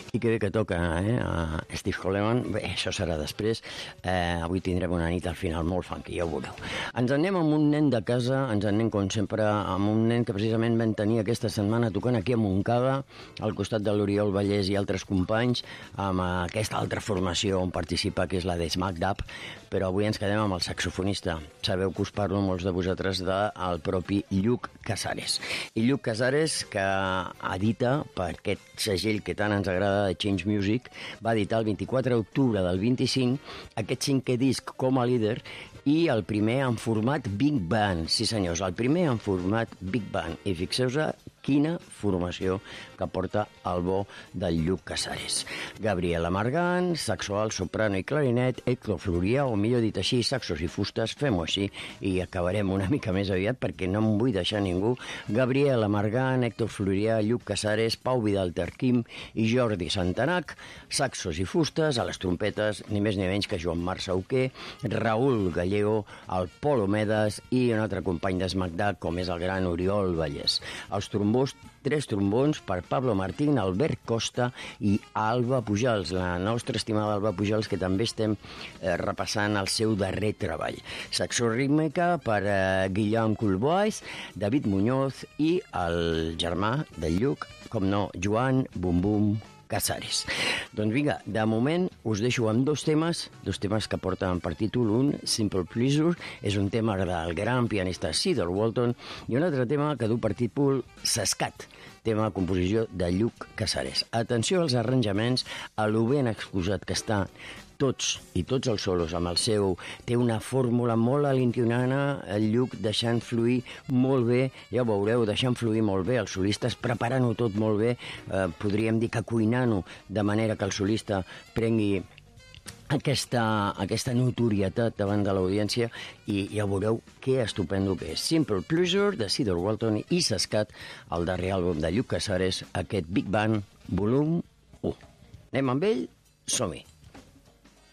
I que bé que toca, a Steve Coleman. Bé, això serà després. Avui tindrem una nit al final molt funky, ja ho veureu. Ens anem amb un nen de casa, ens anem com sempre amb un nen que precisament vam tenir aquesta setmana tocant aquí a Montcada, al costat de l'Oriol Vallès i altres companys, amb aquesta altra formació on participa, que és la de Smacked Up, però avui ens quedem amb el saxofonista. Sabeu que us parlo molts de vosaltres del propi Lluc Casares. I Lluc Casares, que edita per aquest segell que tant ens agrada de Change Music, va editar el 24 d'octubre del 25 aquest 5è disc com a líder i el primer en format Big Band. Sí, senyors, el primer en format Big Band. I fixeu-vos quina formació que porta el bo del Lluc Casares. Gabriela Margan, saxo alt, soprano i clarinet, Héctor Florià, o millor dit així, saxos i fustes, fem-ho així, i acabarem una mica més aviat perquè no em vull deixar ningú. Gabriela Margan, Héctor Florià, Lluc Casares, Pau Vidal Terquim i Jordi Santanac, saxos i fustes, a les trompetes, ni més ni menys que Joan Marc Sauquer, Raül Gallego, el Polo Medes i un altre company d'Esmagdà com és el gran Oriol Vallès. Els trombons, 3 trombons per Pablo Martín, Albert Costa i Alba Pujals, la nostra estimada Alba Pujals, que també estem repassant el seu darrer treball. Saxo rítmica per Guillaume Coulbois, David Muñoz i el germà del Lluc, com no, Joan Bum Bum Casares. Doncs vinga, de moment us deixo amb dos temes que porten per títol. Un, Simple Pleasure, és un tema del gran pianista Cedar Walton, i un altre tema que du per títol Sescat, tema de composició de Lluc Casares. Atenció als arranjaments, a lo ben exposat que està tots els solos amb el seu... Té una fórmula molt alintionana, el Lluc deixant fluir molt bé, ja ho veureu, deixant fluir molt bé, els solistes preparant-ho tot molt bé, podríem dir que cuinant-ho de manera que el solista prengui aquesta notorietat davant de l'audiència, i ja veureu que estupendo que és. Simple Pleasure, de Cedar Walton, i Sescat, el darrer àlbum de Lluc Casares, aquest Big Band, volum 1. Anem amb ell? Som-hi!